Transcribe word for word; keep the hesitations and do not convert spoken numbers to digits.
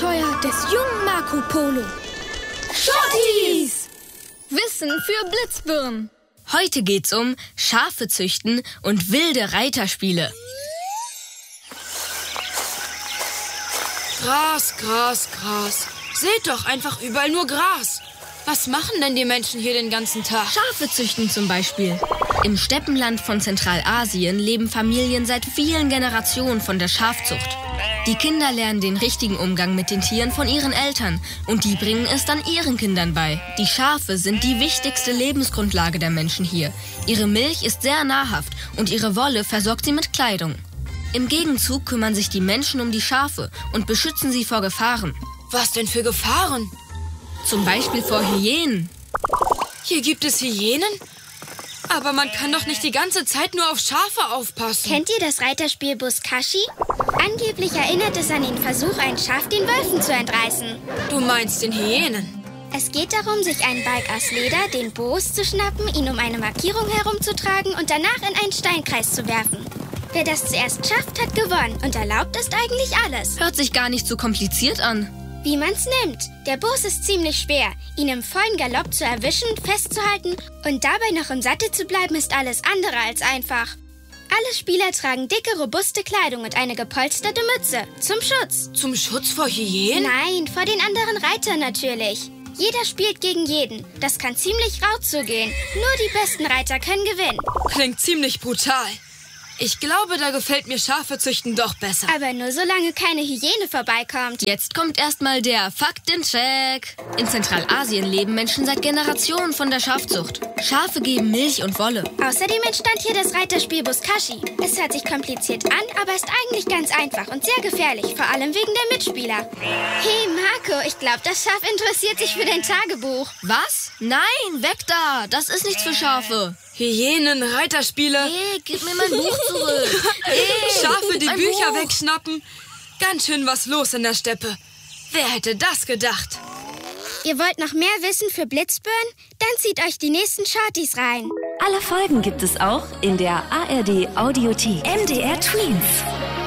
Abenteuer des jungen Marco Polo. Schottis! Wissen für Blitzbirnen. Heute geht's um Schafe züchten und wilde Reiterspiele. Gras, Gras, Gras. Seht doch, einfach überall nur Gras. Was machen denn die Menschen hier den ganzen Tag? Schafe züchten zum Beispiel. Im Steppenland von Zentralasien leben Familien seit vielen Generationen von der Schafzucht. Die Kinder lernen den richtigen Umgang mit den Tieren von ihren Eltern und die bringen es dann ihren Kindern bei. Die Schafe sind die wichtigste Lebensgrundlage der Menschen hier. Ihre Milch ist sehr nahrhaft und ihre Wolle versorgt sie mit Kleidung. Im Gegenzug kümmern sich die Menschen um die Schafe und beschützen sie vor Gefahren. Was denn für Gefahren? Zum Beispiel vor Hyänen. Hier gibt es Hyänen? Aber man kann doch nicht die ganze Zeit nur auf Schafe aufpassen. Kennt ihr das Reiterspiel Buzkashi? Angeblich erinnert es an den Versuch, ein Schaf den Wölfen zu entreißen. Du meinst den Hyänen? Es geht darum, sich einen Balg aus Leder, den Bos, zu schnappen, ihn um eine Markierung herumzutragen und danach in einen Steinkreis zu werfen. Wer das zuerst schafft, hat gewonnen. Und erlaubt ist eigentlich alles. Hört sich gar nicht so kompliziert an. Wie man's nimmt. Der Bos ist ziemlich schwer. Ihn im vollen Galopp zu erwischen, festzuhalten und dabei noch im Sattel zu bleiben, ist alles andere als einfach. Alle Spieler tragen dicke, robuste Kleidung und eine gepolsterte Mütze. Zum Schutz. Zum Schutz vor Hyänen? Nein, vor den anderen Reitern natürlich. Jeder spielt gegen jeden. Das kann ziemlich rau zugehen. Nur die besten Reiter können gewinnen. Klingt ziemlich brutal. Ich glaube, da gefällt mir Schafe züchten doch besser. Aber nur solange keine Hyäne vorbeikommt. Jetzt kommt erstmal der Faktencheck. In Zentralasien leben Menschen seit Generationen von der Schafzucht. Schafe geben Milch und Wolle. Außerdem entstand hier das Reiterspiel Buzkashi. Es hört sich kompliziert an, aber ist eigentlich ganz einfach und sehr gefährlich, vor allem wegen der Mitspieler. Hey Marco, ich glaube, das Schaf interessiert sich für dein Tagebuch. Was? Nein, weg da! Das ist nichts für Schafe. Hyänen, Reiterspiele. Hey, gib mir mein Buch zurück. Hey, Schafe, die mein Bücher Buch. wegschnappen. Ganz schön was los in der Steppe. Wer hätte das gedacht? Ihr wollt noch mehr Wissen für Blitzbirnen? Dann zieht euch die nächsten Shorties rein. Alle Folgen gibt es auch in der A R D Audiothek. M D R Tweens.